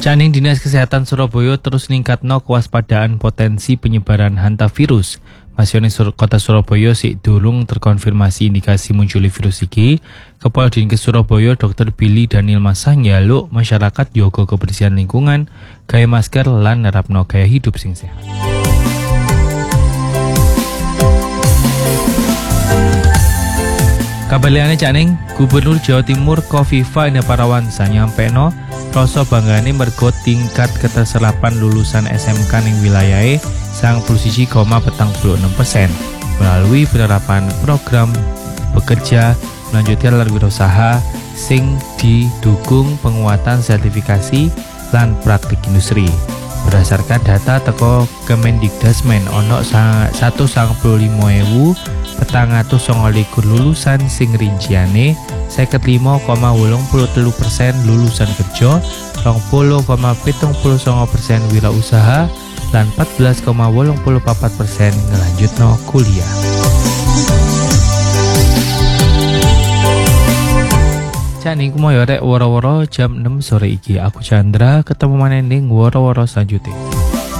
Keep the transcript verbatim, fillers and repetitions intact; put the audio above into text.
Caning Dinas Kesehatan Surabaya terus ningkatno kewaspadaan potensi penyebaran hantavirus. Masyone Sur Kota Surabaya sik durung terkonfirmasi indikasi munculnya virus iki. Kepala Dinkes Surabaya Dokter Billy Daniel Masah njaluk masyarakat jaga kebersihan lingkungan, gawe masker lan nerapno gaya hidup sing sehat. Kabaliane Caning, Gubernur Jawa Timur Kofifa Indar Parawansa nyampeno rasa banggane mergo tingkat keterserapan lulusan S M K ning wilayahe sembilan puluh satu koma empat enam persen melalui penerapan program bekerja melanjutkan lan wirausaha sing didukung penguatan sertifikasi lan praktik industri. Berdasarkan data teko Kemendikdasmen ono seratus sembilan puluh lima ribu petang atus songo likur lulusan sing rinciane seket lima koma wolung puluh telu persen lulusan kerja, rong puluh koma pitung puluh songo persen wirausaha, lan empat belas koma wolung puluh papat persen ngelanjutno kuliah. Caning kumoyo rek woro-woro jam enam sore iki. Aku Chandra, ketemu maneh ning woro-woro selanjutnya.